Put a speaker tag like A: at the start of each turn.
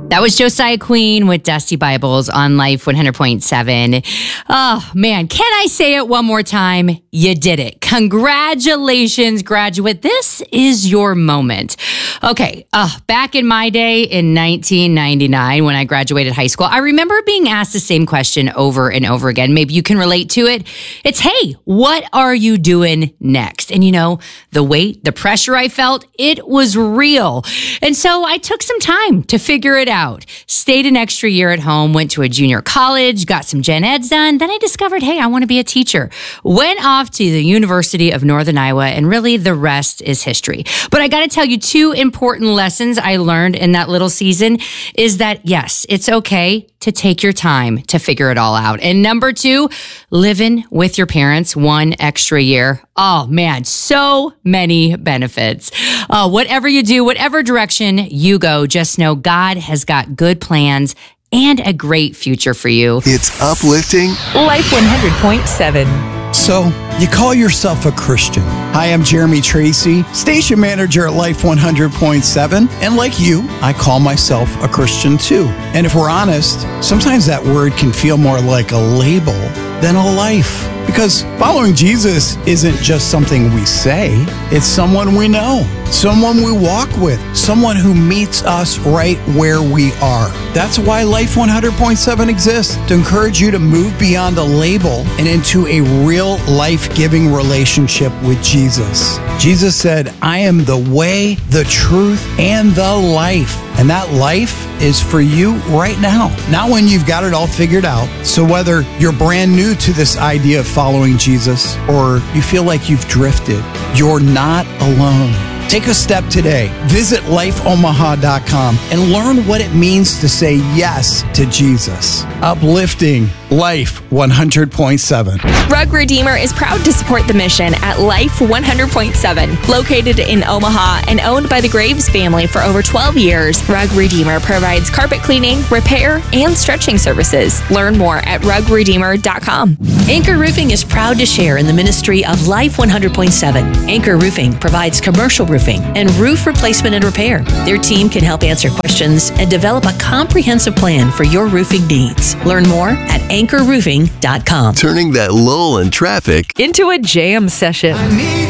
A: That was Josiah Queen with Dusty Bibles on Life 100.7. Oh, man, can I say it one more time? You did it. Congratulations, graduate. This is your moment. Okay, back in my day in 1999 when I graduated high school, I remember being asked the same question over and over again. Maybe you can relate to it. It's, hey, what are you doing next? And you know, the weight, the pressure I felt, it was real. And so I took some time to figure it out. Stayed an extra year at home, went to a junior college, got some gen eds done. Then I discovered, hey, I want to be a teacher. Went off to the University of Northern Iowa, and really the rest is history. But I got to tell you, two important lessons I learned in that little season is that, yes, it's okay to take your time to figure it all out. And number two, living with your parents one extra year. Oh man, so many benefits. Whatever you do, whatever direction you go, just know God has got good plans and a great future for you.
B: It's uplifting.
C: Life 100.7.
D: So, you call yourself a Christian. Hi, I'm Jeremy Tracy, station manager at Life 100.7. And like you, I call myself a Christian too. And if we're honest, sometimes that word can feel more like a label than a life. Because following Jesus isn't just something we say, it's someone we know, someone we walk with, someone who meets us right where we are. That's why Life 100.7 exists, to encourage you to move beyond a label and into a real life-giving relationship with Jesus. Jesus said, I am the way, the truth, and the life. And that life is for you right now, not when you've got it all figured out. So whether you're brand new to this idea of following Jesus or you feel like you've drifted, you're not alone. Take a step today. Visit lifeomaha.com and learn what it means to say yes to Jesus. Uplifting Life 100.7.
C: Rug Redeemer is proud to support the mission at Life 100.7. Located in Omaha and owned by the Graves family for over 12 years, Rug Redeemer provides carpet cleaning, repair, and stretching services. Learn more at rugredeemer.com.
E: Anchor Roofing is proud to share in the ministry of Life 100.7. Anchor Roofing provides commercial roofing and roof replacement and repair. Their team can help answer questions and develop a comprehensive plan for your roofing needs. Learn more at anchorroofing.com.
B: Turning that lull in traffic
C: Into a jam session.